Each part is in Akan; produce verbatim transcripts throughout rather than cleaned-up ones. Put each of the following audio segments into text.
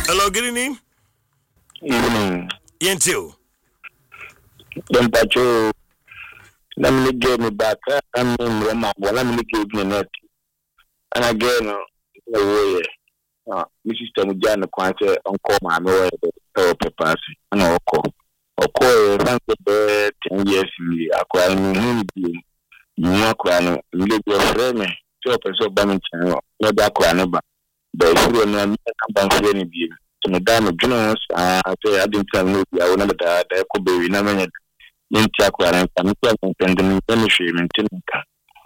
Hello, good evening. Evening. Yentio. Don't touch you. Let me get me back. I'm in Roma. Well, I'm going to net. And again, oh, yeah. Missus Tamujana Quante, Uncle, my mother, or Papas, and Oko. Oko, thank you, ten years, acquiring him. You are crying, you your friend, so a person bombing channel, no back crying, but if you are not come down for any beer. Madame Jones, I say I didn't tell you, I will never die. There could be in a minute. In Chakra and the ministry in Tinka.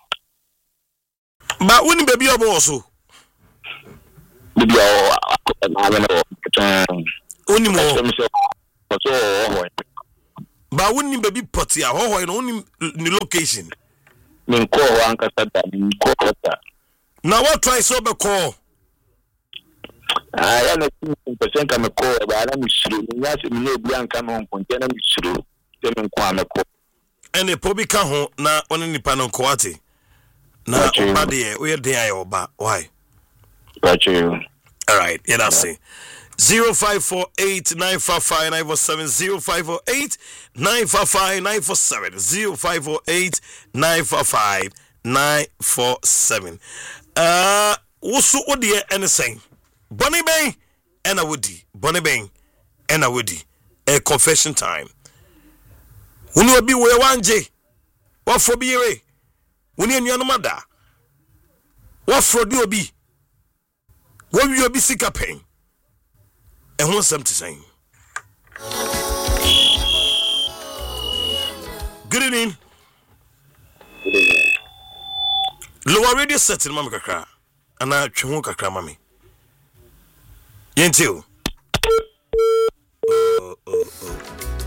But wouldn't baby also? Maybe I Only more. But wouldn't baby potty a whole in only location? Min call Uncle Sada, call that. Now what try sober call? I am a percent I'm a call, but I'm sure. Yes, you know, Bianca on Pontana is true. Then Quana call. And a poby can home now on any panon coati. Now, my dear, we're there or ba. Why? Got you. All right, yeah, that's it. Zero five four eight nine five five nine four seven zero five four eight nine five five nine four seven zero five four eight nine five five nine four seven. Uh, what's what the anything? Bonnie Bay and a woody, Bonnie Bay and a woody. A confession time. When you be where one J, what for be away? When you're your mother, what for do you be? What will you be sick of pain? And what's something saying? Good evening. Good evening. Lower radio setting, Mamma Kakra, and I chunk a crammy. Yentio.